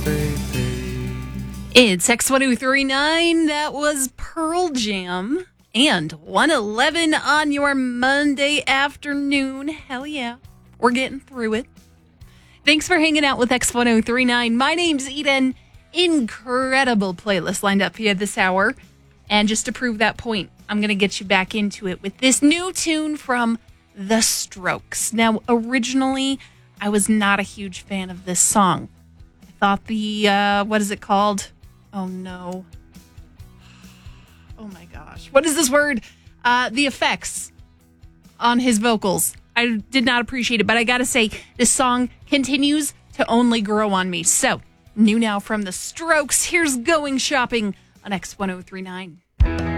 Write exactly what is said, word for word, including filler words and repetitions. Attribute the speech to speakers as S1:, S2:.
S1: It's X ten thirty-nine. That was Pearl Jam. And one eleven on your Monday afternoon. Hell yeah. We're getting through it. Thanks for hanging out with X ten thirty-nine. My name's Eden. Incredible playlist lined up for you this hour. And just to prove that point, I'm going to get you back into it with this new tune from The Strokes. Now, originally, I was not a huge fan of this song. I thought the, uh, what is it called? Oh, no. Oh, my gosh. What is this word? Uh, the effects on his vocals. I did not appreciate it, but I got to say, this song continues to only grow on me. So, new now from The Strokes. Here's Going Shopping on X ten thirty-nine.